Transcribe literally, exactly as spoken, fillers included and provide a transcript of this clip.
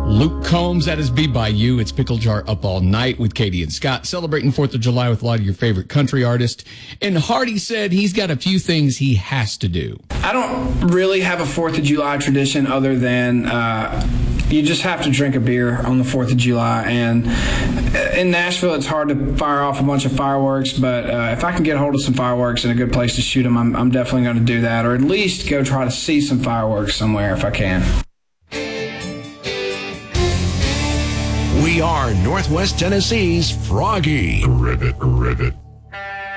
Luke Combs, that is Be By You. It's Pickle Jar Up All Night with Katie and Scott, celebrating fourth of July with a lot of your favorite country artists. And Hardy said he's got a few things he has to do. I don't really have a fourth of July tradition other than uh, you just have to drink a beer on the fourth of July. And in Nashville, it's hard to fire off a bunch of fireworks, but uh, if I can get a hold of some fireworks and a good place to shoot them, I'm, I'm definitely going to do that, or at least go try to see some fireworks somewhere if I can. We are Northwest Tennessee's Froggy. Rivet, rivet.